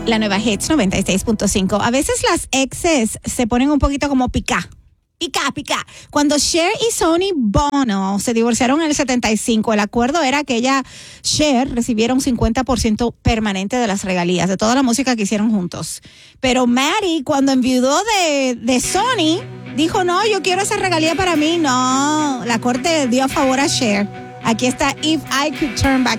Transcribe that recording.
La nueva Hits 96.5. A veces las exes se ponen un poquito como pica. Cuando Cher y Sonny Bono se divorciaron en el 75, el acuerdo era que Cher recibiera un 50% permanente de las regalías, de toda la música que hicieron juntos. Pero Maddie, cuando enviudó de Sonny, dijo, no, yo quiero esa regalía para mí. No, la corte dio a favor a Cher. Aquí está If I Could Turn Back